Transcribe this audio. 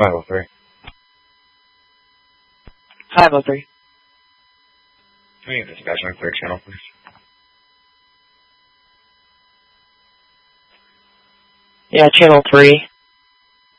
503. 503. Can we get dispatch on clear channel, please? Yeah, channel 3.